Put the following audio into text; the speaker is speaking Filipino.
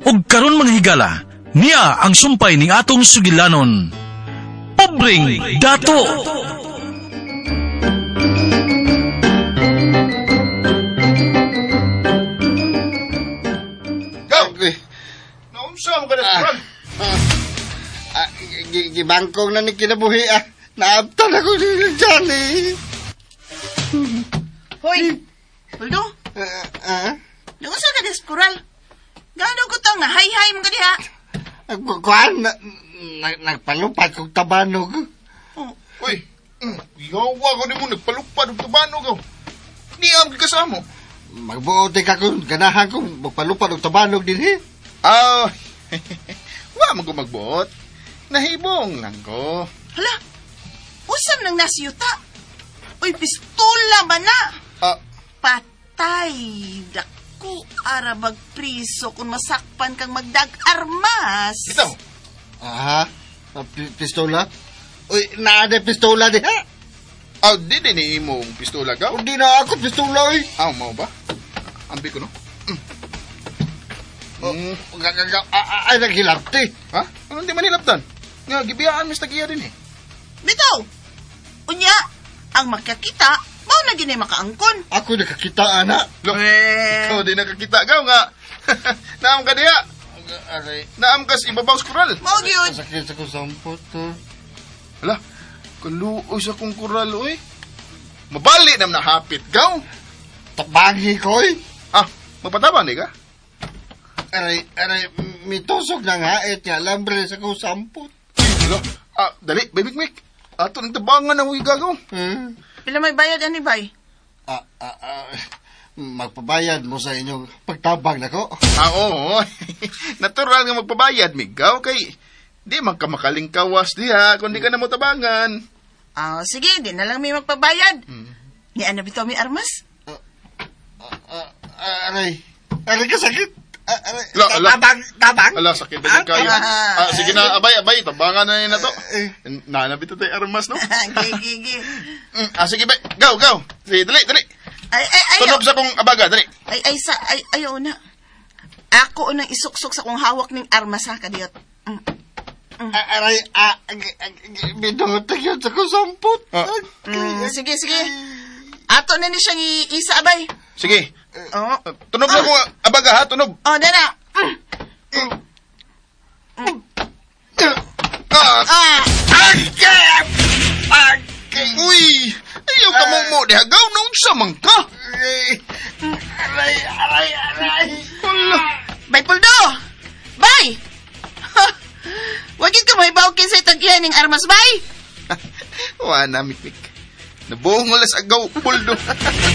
ug karon mga higala, niya ang sumpay ning atong sugilanon. Pobreng dato. Naunsa mo ka restaurant? Gibangkong na ni kinabuhi Naabtan ako dyan Hoy, Puldo? Doon sa kadis kural. Gano'n ko tang nahay-hay mo ka diha. Kuan, nagpalupad kong tabanog. Uy, gigawa ko ni mo nagpalupad og tabanog ko. Niam ka kasamo. Magbuote ka kung ganahan kong magpalupad og tabanog din Wa man ko magbuot. Nahibong lang ko. Hala, usam nang nasiyuta. Uy, pistola ba na? Patay, dako, arabag priso kung masakpan kang magdag-armas. Bitaw. Pistola? Uy, naade pistola diha. Di ni imong pistola ka? Hindi na ako pistola Mau ba? Ambi ko no? Ay, naghilapti. Ha? Ano di manilaptan? Nga, gibiyaan mis tagiya din Bitaw, unya, ang makakita, mao na ginay makaangkon. Ako nakakita, anak. Ikaw di nakakita ka nga. Naam ka diya. Naam ka sa ibabaw sa kural. Mao gyud. Sakit sa kusampot. Hala, kaluoy sa kong kural, oy. Mabali na nahapit, gaw. Tabangi ko, Magpatabang di ka? Aray, mitusog na nga, nga lambre sa kusampot. Hala, dali, baby-mik. Ato ng tabangan na huy gagaw. Pila may bayad ani bay? Magpabayad mo sa inyong pagtabang na ko. Oo. Natural nga magpabayad, migaw, kay di man ka makalingkawas diha kung di ka na mo tabangan. Sige, di na lang may magpabayad. Ni ano bitaw may armas? Aray ka sakit. Tabang? Ala, sakit na kayo. Sige na, abay, tabangan na to. Nanabit tayo armas, no? Gigi. Sige, bay, gaw. Sige, dali. Tunog sa kong abaga, dali. Ayaw na. Ako unang isuksok sa kong hawak ning armas ha, kadiyot. Aray, binutag yun sa kusampot. Sige. Ato na ni siyang isa, abay. Sige. Tunog na kong abaga, ha? Tunog. Dana. Uy! Ayaw ka mo di hagaw nung samang ka. Aray. Bay, Puldo! Bay! Wagin ka may bawkin sa itagyan ng armas, bay! Wala, mikmik. Nabuhong alas agaw, Puldo.